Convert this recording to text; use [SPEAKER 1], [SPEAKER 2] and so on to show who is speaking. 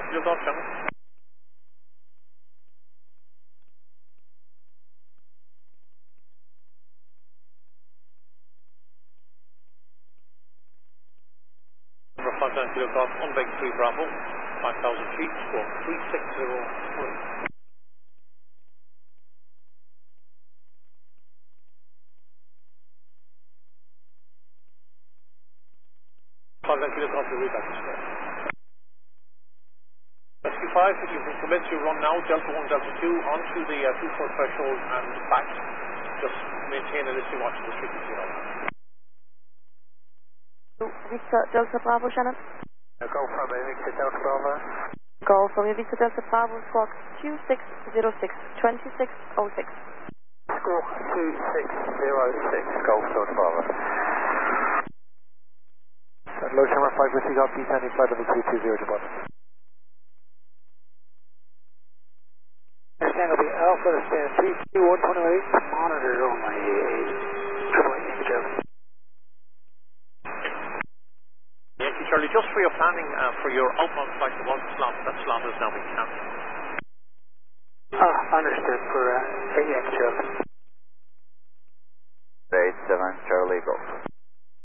[SPEAKER 1] Kilo Golf Channel. Number 59 Kilo Golf, on big 3 Bravo, 5,000 feet, squawk 3603. 59 Kilo Golf, the way back to square. Rescue 5, you can commence your run now, Delta 1, Delta 2, onto the 2-4 threshold and back. Just maintain a listening watch to the frequency right now.
[SPEAKER 2] Vista Delta Bravo, Shannon.
[SPEAKER 3] Go from Victor Delta Bravo.
[SPEAKER 2] Go from Vista Delta Bravo, squawk 2606, 2606.
[SPEAKER 3] Squawk 2606, Golf Delta Bravo. Low camera 5 with Golf, descending flight level 220 to bottom. Stand will be Alpha to stand 32128, monitor on my 888 image.
[SPEAKER 1] Yankee Charlie, just for your planning for your outbound flight to one slot, that slot has now been cancelled.
[SPEAKER 3] Understood for Yankee Charlie.